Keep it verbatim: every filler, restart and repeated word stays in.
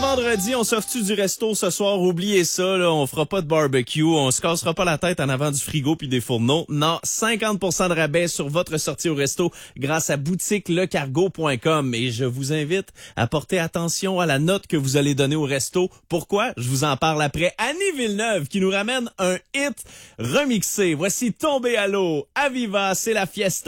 vendredi, on s'offre-tu du resto ce soir? Oubliez ça, là, on fera pas de barbecue, on se cassera pas la tête en avant du frigo puis des fourneaux. Non, cinquante pour cent de rabais sur votre sortie au resto grâce à boutique le cargo point com. Et je vous invite à porter attention à la note que vous allez donner au resto. Pourquoi? Je vous en parle après. Annie Villeneuve qui nous ramène un hit remixé. Voici Tombé à l'eau. Aviva, c'est la fiesta.